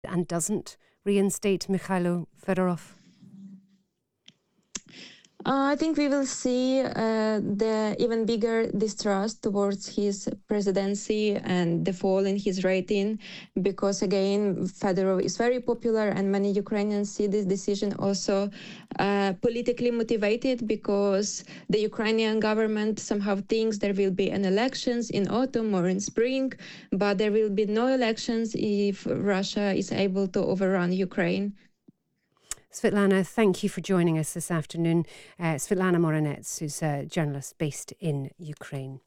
and doesn't reinstate Mikhailo Fedorov? I think we will see the even bigger distrust towards his presidency and the fall in his rating, because again, Fedorov is very popular and many Ukrainians see this decision also politically motivated, because the Ukrainian government somehow thinks there will be an elections in autumn or in spring, but there will be no elections if Russia is able to overrun Ukraine. Svetlana, thank you for joining us this afternoon. Svetlana Moranets, who's a journalist based in Ukraine.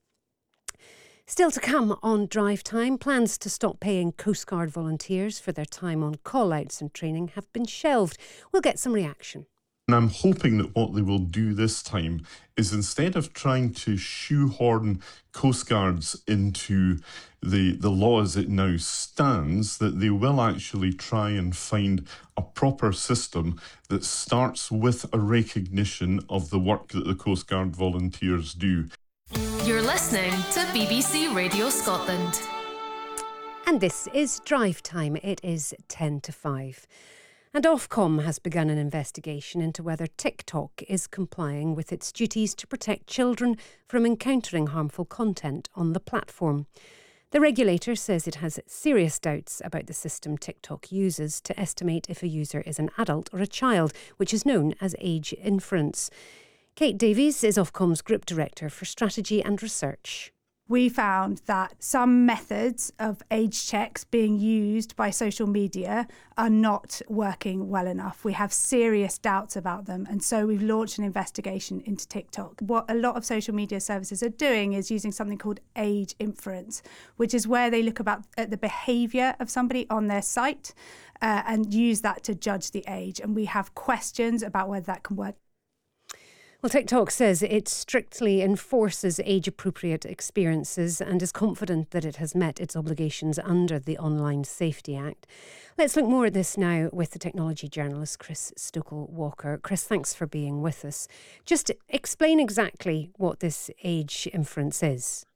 Still to come on Drive Time, plans to stop paying Coast Guard volunteers for their time on call-outs and training have been shelved. We'll get some reaction. And I'm hoping that what they will do this time is, instead of trying to shoehorn Coast Guards into the law as it now stands, that they will actually try and find a proper system that starts with a recognition of the work that the Coast Guard volunteers do. You're listening to BBC Radio Scotland. And this is Drive Time. It is 10 to 5. And Ofcom has begun an investigation into whether TikTok is complying with its duties to protect children from encountering harmful content on the platform. The regulator says it has serious doubts about the system TikTok uses to estimate if a user is an adult or a child, which is known as age inference. Kate Davies is Ofcom's Group Director for Strategy and Research. We found that some methods of age checks being used by social media are not working well enough. We have serious doubts about them, and so we've launched an investigation into TikTok. What a lot of social media services are doing is using something called age inference, which is where they look at the behaviour of somebody on their site and use that to judge the age. And we have questions about whether that can work. Well, TikTok says it strictly enforces age-appropriate experiences and is confident that it has met its obligations under the Online Safety Act. Let's look more at this now with the technology journalist Chris Stokel-Walker. Chris, thanks for being with us. Just explain exactly what this age inference is.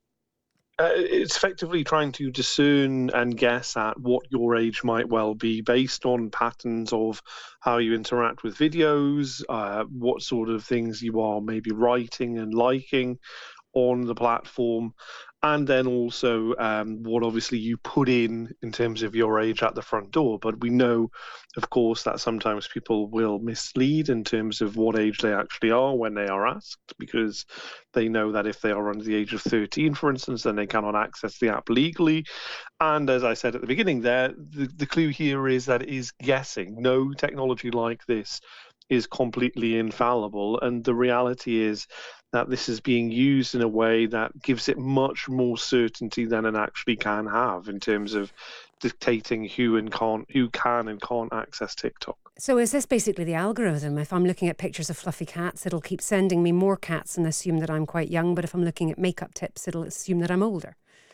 It's effectively trying to discern and guess at what your age might well be based on patterns of how you interact with videos, what sort of things you are maybe writing and liking on the platform, and then also what obviously you put in terms of your age at the front door. But we know, of course, that sometimes people will mislead in terms of what age they actually are when they are asked, because they know that if they are under the age of 13, for instance, then they cannot access the app legally. And as I said at the beginning there, the clue here is that it is guessing. No technology like this is completely infallible, and the reality is that this is being used in a way that gives it much more certainty than it actually can have in terms of dictating who can and can't access TikTok. So is this basically the algorithm? If I'm looking at pictures of fluffy cats, it'll keep sending me more cats and assume that I'm quite young, but if I'm looking at makeup tips, it'll assume that I'm older.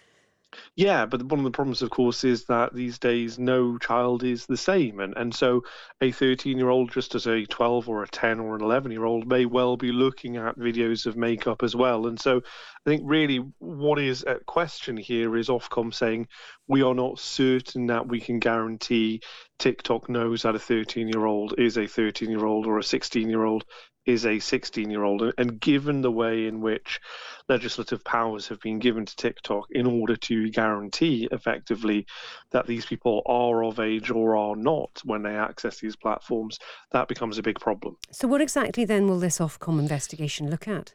Yeah, but one of the problems, of course, is that these days no child is the same. And so a 13-year-old, just as a 12 or a 10 or an 11-year-old, may well be looking at videos of makeup as well. And so I think really what is at question here is Ofcom saying we are not certain that we can guarantee TikTok knows that a 13-year-old is a 13-year-old or a 16-year-old is a 16-year-old. And given the way in which legislative powers have been given to TikTok in order to guarantee effectively that these people are of age or are not when they access these platforms, that becomes a big problem. So what exactly then will this Ofcom investigation look at?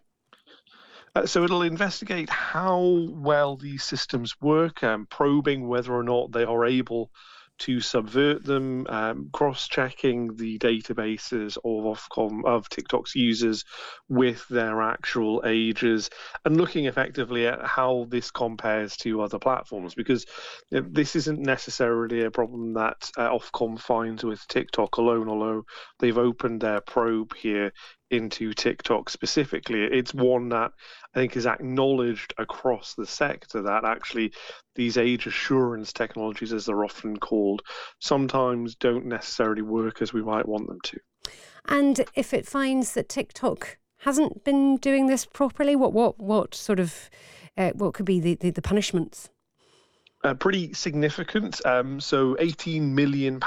So it'll investigate how well these systems work, probing whether or not they are able to subvert them, cross-checking the databases of TikTok's users with their actual ages, and looking effectively at how this compares to other platforms, because this isn't necessarily a problem that Ofcom finds with TikTok alone, although they've opened their probe here into TikTok specifically. It's one that I think is acknowledged across the sector, that actually these age assurance technologies, as they're often called, sometimes don't necessarily work as we might want them to. And if it finds that TikTok hasn't been doing this properly, what sort of what could be the punishments? Pretty significant. So £18 million